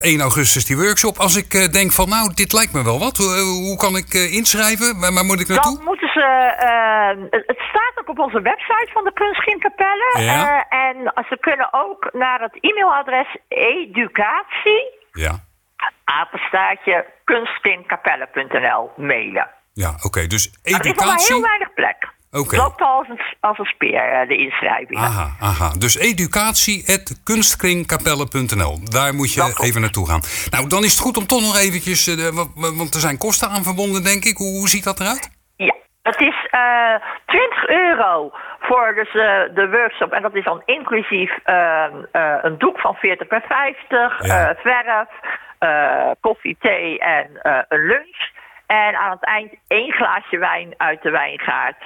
1 augustus die workshop. Als ik denk van nou, dit lijkt me wel wat. Hoe kan ik inschrijven? Waar moet ik naartoe? Dan moeten ze... het staat ook op onze website van de Kunstgymkapelle. Ja. En ze kunnen ook naar het e-mailadres educatie... Ja. apenstaartje kunstgymkapelle.nl mailen. Ja, oké. Dus Er is nog maar educatie... heel weinig plek. Oké. Het loopt al als een speer, de inschrijving. Aha. Dus educatie@kunstkringkapelle.nl. Daar moet je even naartoe gaan. Nou, dan is het goed om toch nog eventjes... want er zijn kosten aan verbonden, denk ik. Hoe ziet dat eruit? Ja, het is €20 voor dus, de workshop. En dat is dan inclusief een doek van 40 bij 50, verf, koffie, thee en een lunch. En aan het eind 1 glaasje wijn uit de wijngaard.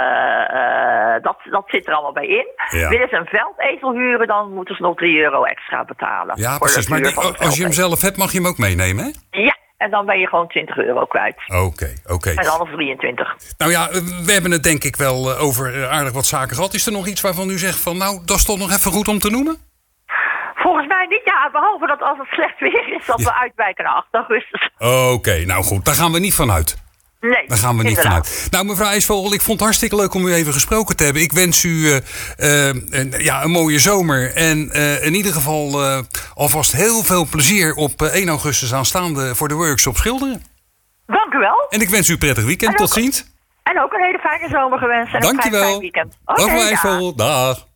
Dat zit er allemaal bij in. Ja. Willen ze een veldezel huren, dan moeten ze nog €3 extra betalen. Ja, precies. Maar als je hem zelf hebt, mag je hem ook meenemen, hè? Ja, en dan ben je gewoon €20 kwijt. Oké. En anders 23. Nou ja, we hebben het denk ik wel over aardig wat zaken gehad. Is er nog iets waarvan u zegt van nou, dat is toch nog even goed om te noemen? Volgens mij niet, ja. Behalve dat als het slecht weer is, dat we uitwijken naar 8 augustus. Oké, nou goed. Daar gaan we niet van uit. Nee, daar gaan we niet vanuit. Nou, mevrouw IJsvogel, ik vond het hartstikke leuk om u even gesproken te hebben. Ik wens u een mooie zomer. En in ieder geval alvast heel veel plezier op 1 augustus aanstaande voor de workshop schilderen. Dank u wel. En ik wens u een prettig weekend. Tot ziens. En ook een hele fijne zomer gewenst. En Dankjewel. een fijn weekend. Dag mevrouw IJsvogel. Dag.